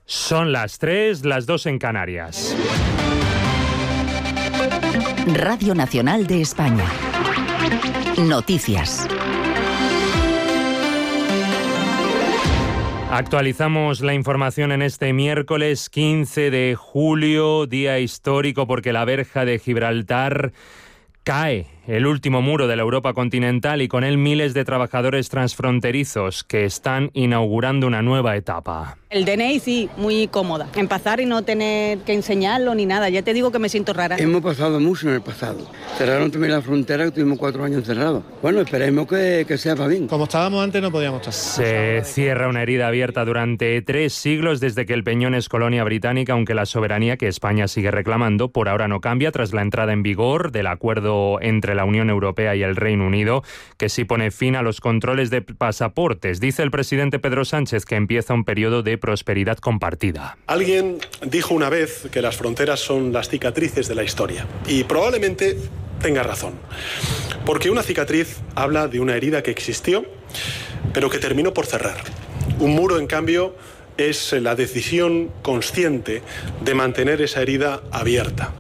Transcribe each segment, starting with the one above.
Son las 3, las 2 en Canarias. Radio Nacional de España. Noticias. Actualizamos la información en este miércoles 15 de julio, día histórico porque la verja de Gibraltar cae, el último muro de la Europa continental, y con él miles de trabajadores transfronterizos que están inaugurando una nueva etapa. El DNI sí, muy cómoda. Empezar y no tener que enseñarlo ni nada. Ya te digo que me siento rara. Hemos pasado mucho en el pasado. Cerraron también la frontera, que tuvimos 4 años cerrados. Bueno, esperemos que sea para bien. Como estábamos antes no podíamos estar. Se cierra una herida abierta durante 3 siglos desde que el Peñón es colonia británica, aunque la soberanía que España sigue reclamando por ahora no cambia tras la entrada en vigor del acuerdo entre la Unión Europea y el Reino Unido, que sí pone fin a los controles de pasaportes. Dice el presidente Pedro Sánchez que empieza un periodo de prosperidad compartida. Alguien dijo una vez que las fronteras son las cicatrices de la historia, y probablemente tenga razón, porque una cicatriz habla de una herida que existió, pero que terminó por cerrar. Un muro, en cambio, es la decisión consciente de mantener esa herida abierta.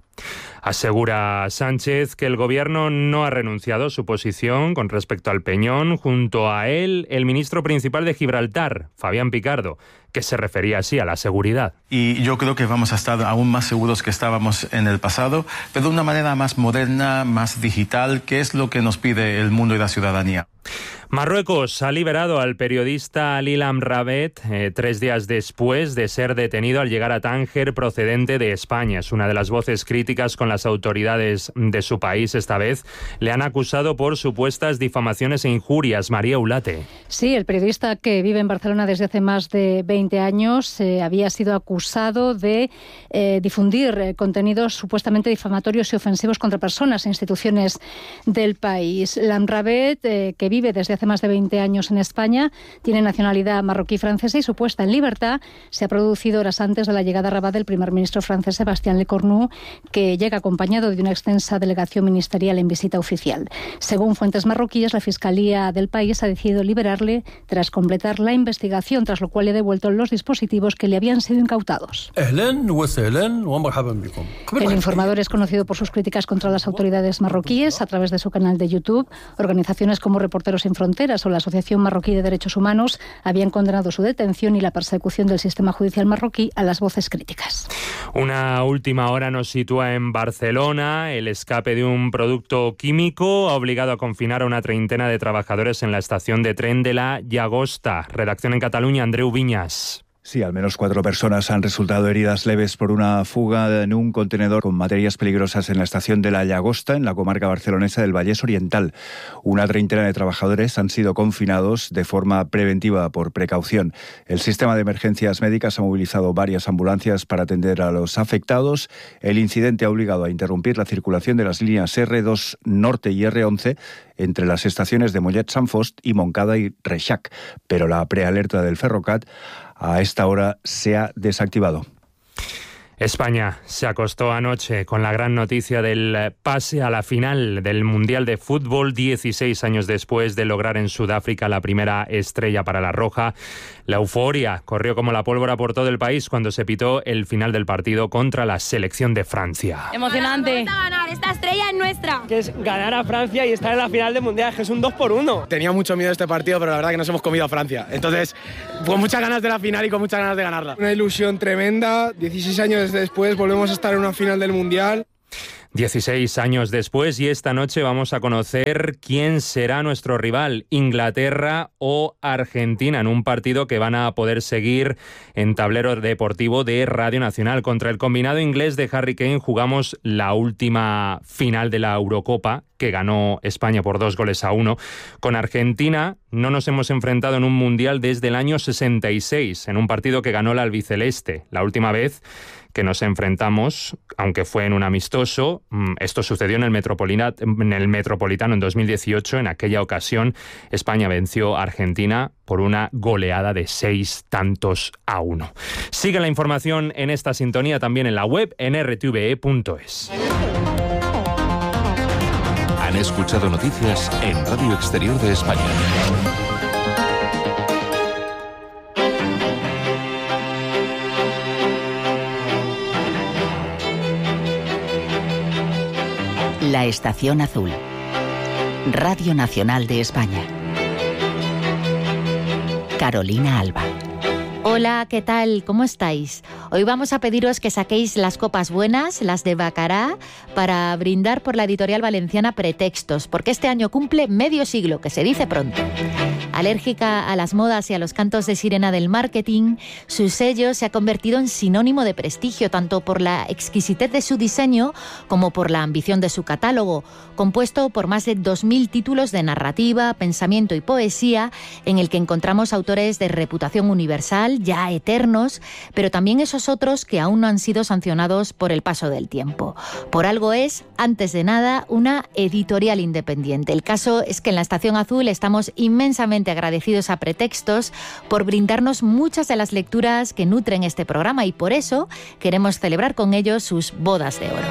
Asegura Sánchez que el gobierno no ha renunciado a su posición con respecto al Peñón. Junto a él, el ministro principal de Gibraltar, Fabián Picardo, que se refería así a la seguridad. Y yo creo que vamos a estar aún más seguros que estábamos en el pasado, pero de una manera más moderna, más digital, que es lo que nos pide el mundo y la ciudadanía. Marruecos ha liberado al periodista Ali Lamrabet 3 días después de ser detenido al llegar a Tánger procedente de España. Es una de las voces críticas con las autoridades de su país. Esta vez le han acusado por supuestas difamaciones e injurias. María Ulate. Sí, el periodista, que vive en Barcelona desde hace más de 20 años, había sido acusado de difundir contenidos supuestamente difamatorios y ofensivos contra personas e instituciones del país. Lamrabet, que vive desde hace más de 20 años en España, tiene nacionalidad marroquí-francesa y su puesta en libertad se ha producido horas antes de la llegada a Rabat del primer ministro francés Sébastien Lecornu, que llega acompañado de una extensa delegación ministerial en visita oficial. Según fuentes marroquíes, la Fiscalía del país ha decidido liberarle tras completar la investigación, tras lo cual le ha devuelto los dispositivos que le habían sido incautados. El informador es conocido por sus críticas contra las autoridades marroquíes a través de su canal de YouTube. Organizaciones como Reporteros Sin Fronteras o la Asociación Marroquí de Derechos Humanos habían condenado su detención y la persecución del sistema judicial marroquí a las voces críticas. Una última hora nos sitúa en Barcelona. El escape de un producto químico ha obligado a confinar a una treintena de trabajadores en la estación de tren de la Llagosta. Redacción en Cataluña, Andreu Viñas. Sí, al menos 4 personas han resultado heridas leves por una fuga en un contenedor con materias peligrosas en la estación de la Llagosta, en la comarca barcelonesa del Vallès Oriental. Una treintena de trabajadores han sido confinados de forma preventiva por precaución. El sistema de emergencias médicas ha movilizado varias ambulancias para atender a los afectados. El incidente ha obligado a interrumpir la circulación de las líneas R2 Norte y R11 entre las estaciones de Mollet Sant Fost y Montcada y Reixac, pero la prealerta del Ferrocat a esta hora se ha desactivado. España se acostó anoche con la gran noticia del pase a la final del Mundial de Fútbol, 16 años después de lograr en Sudáfrica la primera estrella para la Roja. La euforia corrió como la pólvora por todo el país cuando se pitó el final del partido contra la selección de Francia. Emocionante. Vamos a ganar, esta estrella es nuestra. Que es ganar a Francia y estar en la final del Mundial, que es un 2-1. Tenía mucho miedo este partido, pero la verdad que nos hemos comido a Francia. Entonces, con muchas ganas de la final y con muchas ganas de ganarla. Una ilusión tremenda, 16 años después volvemos a estar en una final del Mundial. 16 años después, y esta noche vamos a conocer quién será nuestro rival, Inglaterra o Argentina, en un partido que van a poder seguir en tablero deportivo de Radio Nacional. Contra el combinado inglés de Harry Kane jugamos la última final de la Eurocopa, que ganó España por 2-1. Con Argentina no nos hemos enfrentado en un mundial desde el año 66, en un partido que ganó la albiceleste. La última vez que nos enfrentamos, aunque fue en un amistoso, esto sucedió en el Metropolitano en 2018. En aquella ocasión, España venció a Argentina por una goleada de 6-1. Sigue la información en esta sintonía también en la web en rtve.es. Han escuchado noticias en Radio Exterior de España. La Estación Azul. Radio Nacional de España. Carolina Alba. Hola, ¿qué tal? ¿Cómo estáis? Hoy vamos a pediros que saquéis las copas buenas, las de Baccarat, para brindar por la editorial valenciana Pretextos, porque este año cumple medio siglo, que se dice pronto. Alérgica a las modas y a los cantos de sirena del marketing, su sello se ha convertido en sinónimo de prestigio, tanto por la exquisitez de su diseño como por la ambición de su catálogo, compuesto por más de 2.000 títulos de narrativa, pensamiento y poesía, en el que encontramos autores de reputación universal, ya eternos, pero también esos otros que aún no han sido sancionados por el paso del tiempo. Por algo es, antes de nada, una editorial independiente. El caso es que en la Estación Azul estamos inmensamente agradecidos a Pretextos por brindarnos muchas de las lecturas que nutren este programa, y por eso queremos celebrar con ellos sus bodas de oro.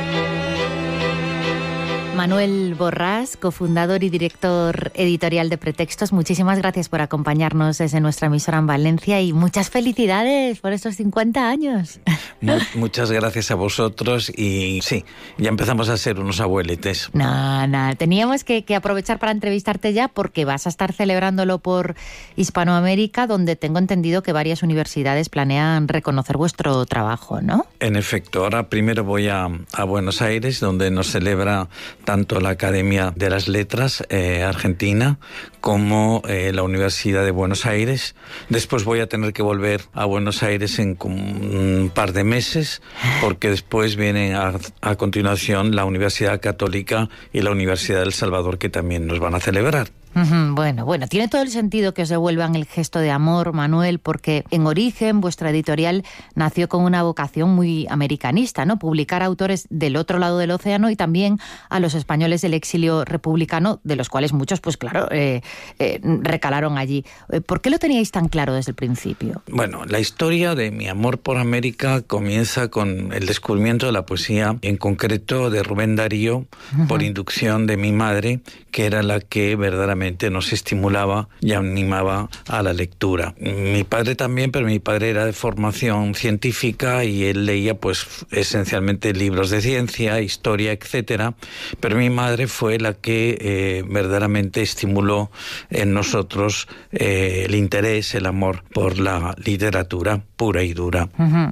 Manuel Borràs, cofundador y director editorial de Pretextos, muchísimas gracias por acompañarnos desde nuestra emisora en Valencia y muchas felicidades por estos 50 años. Muchas gracias a vosotros y sí, ya empezamos a ser unos abueletes. No, teníamos que aprovechar para entrevistarte ya porque vas a estar celebrándolo por Hispanoamérica, donde tengo entendido que varias universidades planean reconocer vuestro trabajo, ¿no? En efecto, ahora primero voy a Buenos Aires, donde nos celebra tanto la Academia de las Letras Argentina como la Universidad de Buenos Aires. Después voy a tener que volver a Buenos Aires en un par de meses, porque después vienen a continuación la Universidad Católica y la Universidad del Salvador, que también nos van a celebrar. Bueno, tiene todo el sentido que os devuelvan el gesto de amor, Manuel, porque en origen vuestra editorial nació con una vocación muy americanista, ¿no? Publicar a autores del otro lado del océano y también a los españoles del exilio republicano, de los cuales muchos, pues claro, recalaron allí. ¿Por qué lo teníais tan claro desde el principio? Bueno, la historia de mi amor por América comienza con el descubrimiento de la poesía, en concreto de Rubén Darío, por inducción de mi madre, que era la que verdaderamente nos estimulaba y animaba a la lectura. Mi padre también, pero mi padre era de formación científica y él leía pues esencialmente libros de ciencia, historia, etcétera, pero mi madre fue la que verdaderamente estimuló en nosotros el interés, el amor por la literatura pura y dura.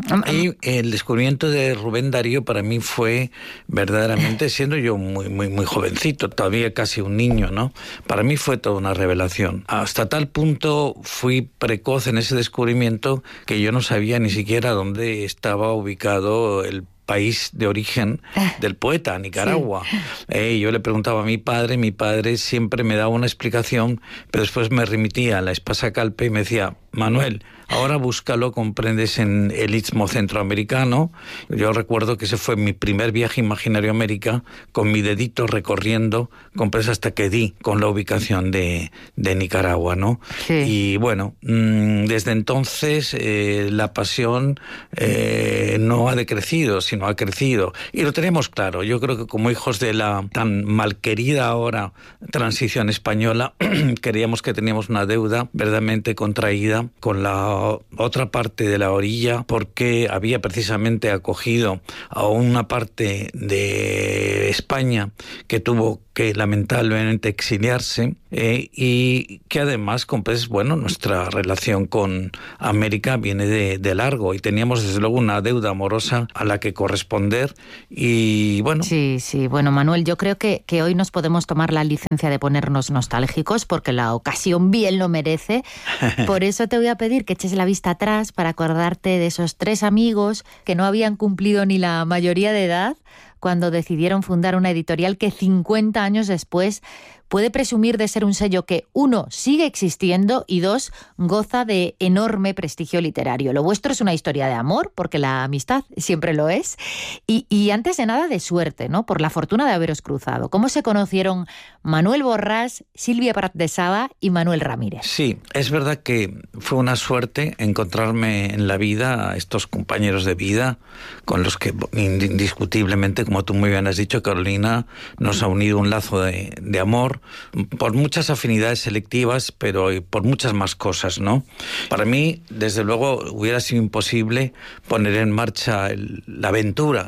Y el descubrimiento de Rubén Darío para mí fue verdaderamente, siendo yo muy jovencito, todavía casi un niño, ¿no? Para mí fue toda una revelación. Hasta tal punto fui precoz en ese descubrimiento que yo no sabía ni siquiera dónde estaba ubicado el país de origen del poeta, Nicaragua. Sí. Yo le preguntaba a mi padre siempre me daba una explicación, pero después me remitía a la Espasa-Calpe y me decía: Manuel, ahora búscalo, comprendes, en el Istmo Centroamericano. Yo recuerdo que ese fue mi primer viaje imaginario a América, con mi dedito recorriendo, comprendes, hasta que di con la ubicación de Nicaragua, ¿no? Sí. Y bueno, desde entonces la pasión no ha decrecido, sino ha crecido. Y lo tenemos claro. Yo creo que como hijos de la tan malquerida ahora transición española, creíamos que teníamos una deuda verdaderamente contraída con la otra parte de la orilla, porque había precisamente acogido a una parte de España que tuvo que lamentablemente exiliarse y que además, pues, bueno, nuestra relación con América viene de largo y teníamos desde luego una deuda amorosa a la que corresponder y bueno. Sí, bueno, Manuel, yo creo que hoy nos podemos tomar la licencia de ponernos nostálgicos porque la ocasión bien lo merece. Por eso te voy a pedir que eches la vista atrás para acordarte de esos 3 amigos que no habían cumplido ni la mayoría de edad cuando decidieron fundar una editorial que 50 años después puede presumir de ser un sello que, 1, sigue existiendo y 2, goza de enorme prestigio literario. Lo vuestro es una historia de amor, porque la amistad siempre lo es, y antes de nada de suerte, ¿no? Por la fortuna de haberos cruzado. ¿Cómo se conocieron Manuel Borràs, Sílvia Prat de Saba y Manuel Ramírez? Sí, es verdad que fue una suerte encontrarme en la vida a estos compañeros de vida con los que indiscutiblemente, como tú muy bien has dicho, Carolina, nos ha unido un lazo de amor, por muchas afinidades selectivas, pero por muchas más cosas, ¿no? Para mí, desde luego, hubiera sido imposible poner en marcha la aventura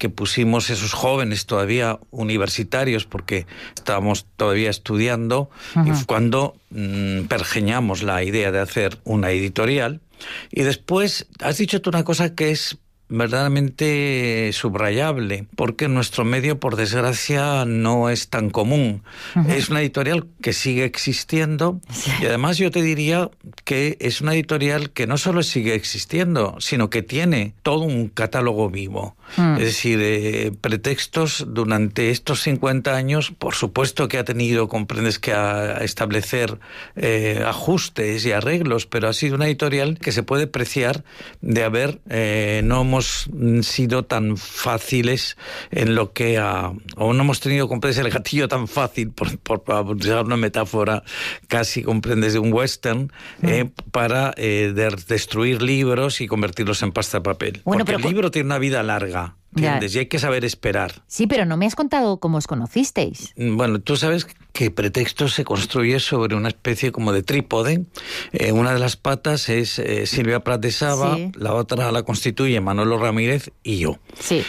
que pusimos esos jóvenes todavía universitarios, porque estábamos todavía estudiando, y fue cuando pergeñamos la idea de hacer una editorial. Y después has dicho tú una cosa que es verdaderamente subrayable, porque nuestro medio, por desgracia, no es tan común. Es una editorial que sigue existiendo, y además yo te diría que es una editorial que no solo sigue existiendo, sino que tiene todo un catálogo vivo. Es decir, Pretextos durante estos 50 años, por supuesto que ha tenido, comprendes, que establecer ajustes y arreglos, pero ha sido una editorial que se puede apreciar de haber, no hemos sido tan fáciles en lo que o no hemos tenido, comprendes, el gatillo tan fácil, por usar una metáfora casi, comprendes, de un western, para destruir libros y convertirlos en pasta de papel. Bueno, porque el libro tiene una vida larga. Y hay que saber esperar. Sí, pero no me has contado cómo os conocisteis. Bueno, tú sabes que Pretextos se construye sobre una especie como de trípode. Una de las patas es Silvia Prat de Saba, la otra la constituye Manolo Ramírez y yo. Sí.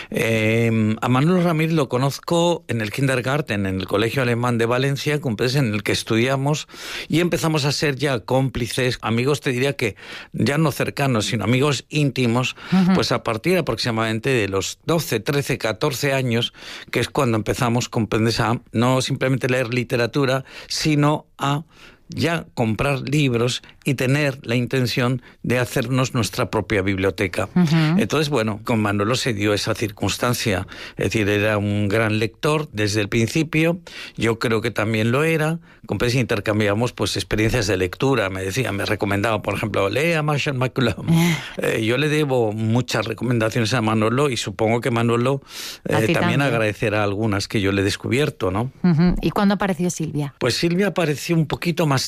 A Manolo Ramírez lo conozco en el kindergarten, en el Colegio Alemán de Valencia, en el que estudiamos, y empezamos a ser ya cómplices, amigos, te diría que ya no cercanos, sino amigos íntimos, pues a partir aproximadamente de los 12, 13, 14 años, que es cuando empezamos, comprendes, a no simplemente leer literatura, sino a ya comprar libros y tener la intención de hacernos nuestra propia biblioteca. Entonces, bueno, con Manolo se dio esa circunstancia. Es decir, era un gran lector desde el principio, yo creo que también lo era. Con Pérez intercambiamos pues experiencias de lectura. Me recomendaba, por ejemplo, lea Marshall McLuhan. Yo le debo muchas recomendaciones a Manolo, y supongo que Manolo también agradecerá algunas que yo le he descubierto, ¿no? ¿Y cuándo apareció Silvia? Pues Silvia apareció un poquito más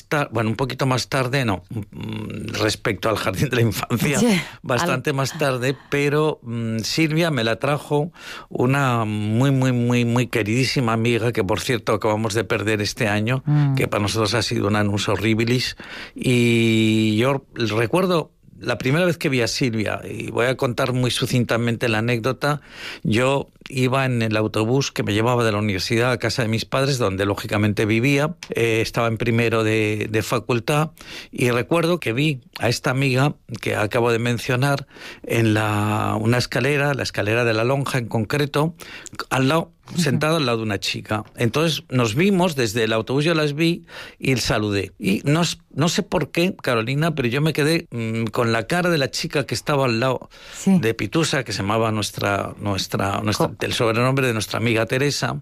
tarde, no, respecto al Jardín de la Infancia, bastante más tarde, pero Silvia me la trajo una muy queridísima amiga, que por cierto acabamos de perder este año, que para nosotros ha sido un annus horribilis, y yo recuerdo la primera vez que vi a Silvia, y voy a contar muy sucintamente la anécdota. Yo iba en el autobús que me llevaba de la universidad a casa de mis padres, donde lógicamente vivía. Estaba en primero de facultad, y recuerdo que vi a esta amiga que acabo de mencionar en una escalera, la escalera de la lonja en concreto, al lado, sentado al lado de una chica. Entonces nos vimos desde el autobús, yo las vi y saludé. Y no sé por qué, Carolina, pero yo me quedé con la cara de la chica que estaba al lado de Pitusa, que se llamaba el sobrenombre de nuestra amiga Teresa.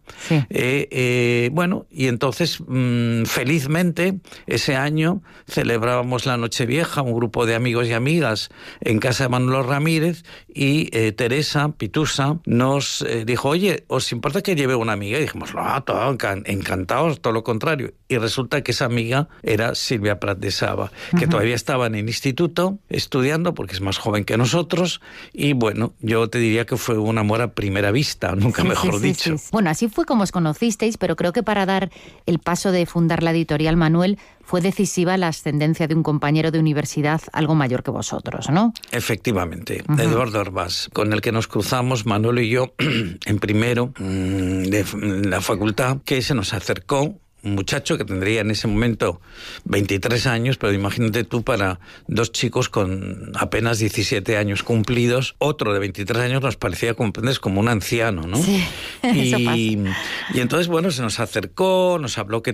Bueno, y entonces felizmente ese año celebrábamos la Nochevieja, un grupo de amigos y amigas en casa de Manolo Ramírez, y Teresa Pitusa nos dijo, oye, ¿os importa que lleve una amiga? Y dijimos, todo, encantados, todo lo contrario. Y resulta que esa amiga era Silvia Prat de Saba, que todavía estaba en el instituto estudiando, porque es más joven que nosotros, y bueno, yo te diría que fue un amor a primera vista, nunca mejor dicho. Sí. Bueno, así fue como os conocisteis, pero creo que para dar el paso de fundar la editorial, Manuel, fue decisiva la ascendencia de un compañero de universidad algo mayor que vosotros, ¿no? Efectivamente, Eduardo Arbás, con el que nos cruzamos, Manolo y yo, en primero de la facultad, que se nos acercó un muchacho que tendría en ese momento 23 años, pero imagínate tú, para dos chicos con apenas 17 años cumplidos, otro de 23 años nos parecía, comprendes, como un anciano, ¿no? Sí, y entonces, bueno, se nos acercó, nos habló que